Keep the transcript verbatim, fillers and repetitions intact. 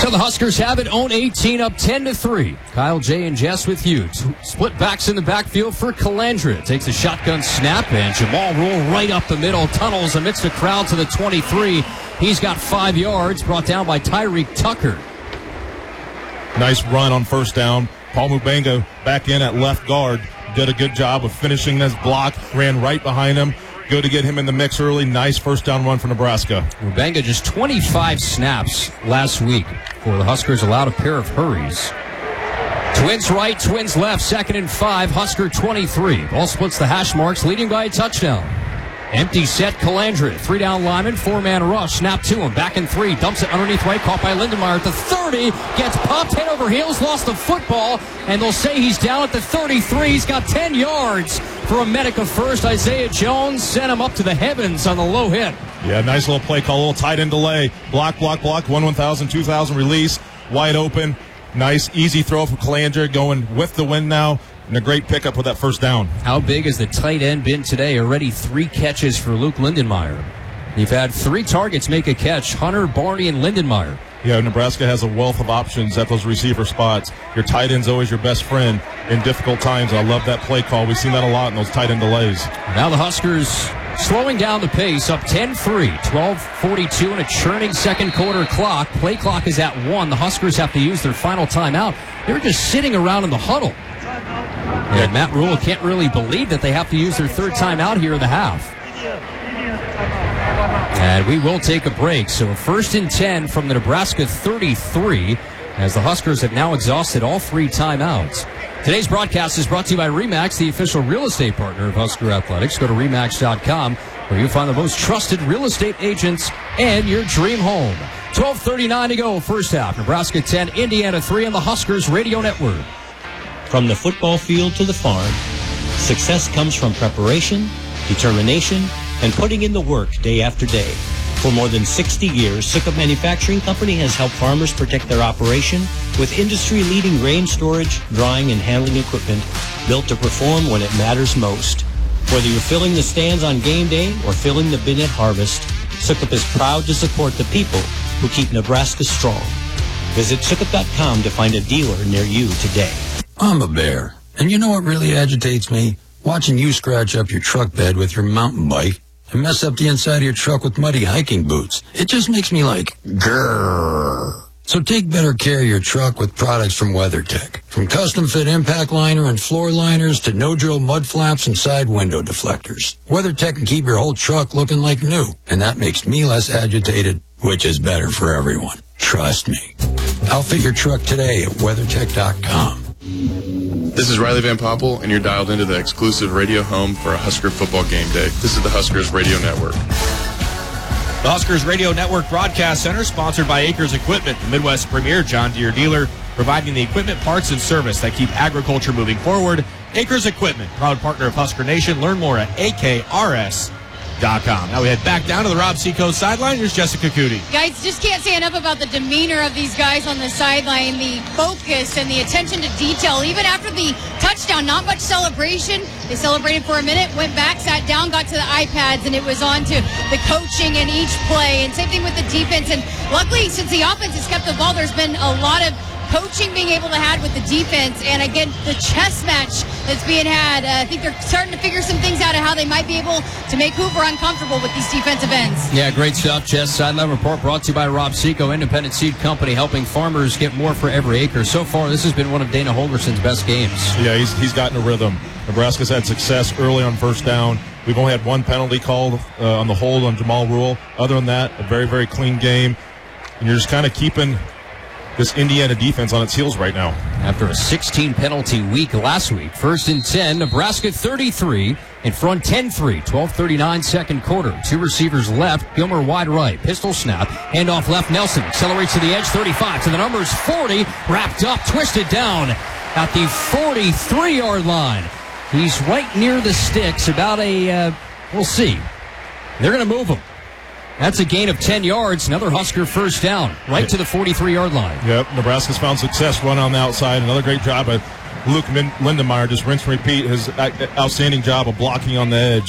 So the Huskers have it, own eighteen, up ten to three. Kyle, Jay, and Jess with you. Split backs in the backfield for Calandra. Takes a shotgun snap, and Jamal Rule right up the middle. Tunnels amidst the crowd to the twenty-three. He's got five yards, brought down by Tyreek Tucker. Nice run on first down. Paul Mubenga back in at left guard. Did a good job of finishing this block. Ran right behind him. Good to get him in the mix early. Nice first down run for Nebraska. Mubenga just twenty-five snaps last week for the Huskers. Allowed a pair of hurries. Twins right, Twins left. Second and five. Husker twenty-three. Ball splits the hash marks, leading by a touchdown. Empty set, Calandra. Three down lineman, four-man rush. Snap to him. Back in three. Dumps it underneath right. Caught by Lindenmeyer at the thirty. Gets popped head over heels. Lost the football. And they'll say he's down at the thirty-three. He's got ten yards for a Medica first. Isaiah Jones sent him up to the heavens on the low hit. Yeah, nice little play call. A little tight end delay. Block, block, block. one one thousand, two thousand release. Wide open. Nice, easy throw from Calandra. Going with the wind now. And a great pickup with that first down. How big has the tight end been today? Already three catches for Luke Lindenmeyer. You've had three targets make a catch, Hunter, Barney, and Lindenmeyer. Yeah, Nebraska has a wealth of options at those receiver spots. Your tight end's always your best friend in difficult times. I love that play call. We've seen that a lot in those tight end delays. Now the Huskers slowing down the pace, up ten three, twelve forty-two and a churning second quarter clock. Play clock is at one. The Huskers have to use their final timeout. They're just sitting around in the huddle. And Matt Rule can't really believe that they have to use their third timeout here in the half. And we will take a break. So first and ten from the Nebraska thirty-three, as the Huskers have now exhausted all three timeouts. Today's broadcast is brought to you by RE/MAX, the official real estate partner of Husker Athletics. Go to remax dot com, where you'll find the most trusted real estate agents and your dream home. twelve thirty-nine to go, first half. Nebraska ten, Indiana three on the Huskers Radio Network. From the football field to the farm, success comes from preparation, determination, and putting in the work day after day. For more than sixty years, Sukup Manufacturing Company has helped farmers protect their operation with industry-leading grain storage, drying, and handling equipment built to perform when it matters most. Whether you're filling the stands on game day or filling the bin at harvest, Sukup is proud to support the people who keep Nebraska strong. Visit sukup dot com to find a dealer near you today. I'm a bear, and you know what really agitates me? Watching you scratch up your truck bed with your mountain bike and mess up the inside of your truck with muddy hiking boots. It just makes me like, grrr. So take better care of your truck with products from WeatherTech. From custom fit impact liner and floor liners to no-drill mud flaps and side window deflectors, WeatherTech can keep your whole truck looking like new, and that makes me less agitated, which is better for everyone. Trust me. Outfit your truck today at weathertech dot com. This is Riley Van Poppel, and you're dialed into the exclusive radio home for a Husker football game day. This is the Huskers Radio Network. The Huskers Radio Network Broadcast Center, sponsored by Acres Equipment, the Midwest's premier John Deere dealer, providing the equipment, parts, and service that keep agriculture moving forward. Acres Equipment, proud partner of Husker Nation. Learn more at A K R S dot com. Now we head back down to the Rob Seacoast sideline. Here's Jessica Cootie. Guys, just can't say enough about the demeanor of these guys on the sideline, the focus and the attention to detail. Even after the touchdown, not much celebration. They celebrated for a minute, went back, sat down, got to the iPads, and it was on to the coaching in each play. And same thing with the defense. And luckily, since the offense has kept the ball, there's been a lot of coaching being able to have with the defense. And again, the chess match that's being had, uh, I think they're starting to figure some things out of how they might be able to make Hoover uncomfortable with these defensive ends. Yeah, great stuff, Jess. Sideline report brought to you by Rob Seco, Independent Seed Company, helping farmers get more for every acre. So far, this has been one of Dana Holgerson's best games. Yeah, he's, he's gotten a rhythm. Nebraska's had success early on first down. We've only had one penalty called uh, on the hold on Jamal Rule. Other than that, a very, very clean game. And you're just kind of keeping this Indiana defense on its heels right now. After a sixteen penalty week last week, first and ten, Nebraska thirty-three, in front ten three, twelve thirty-nine second quarter. Two receivers left, Gilmer wide right, pistol snap, handoff left, Nelson accelerates to the edge, thirty-five, to the numbers, forty, wrapped up, twisted down at the forty-three-yard line. He's right near the sticks, about a, uh, we'll see. They're going to move him. That's a gain of ten yards. Another Husker first down, right to the forty-three-yard line. Yep, Nebraska's found success run on the outside. Another great job by Luke Lindenmeyer. Just rinse and repeat his outstanding job of blocking on the edge.